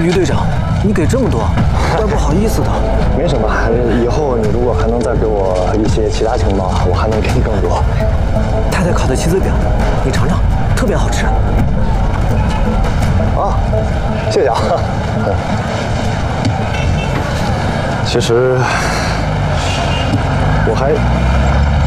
于队长，你给这么多，怪不好意思的。 没什么，以后你如果还能再给我一些其他情报，我还能给你更多。 太太烤的鸡嘴饼，你尝尝，特别好吃。 啊，谢谢啊。其实我还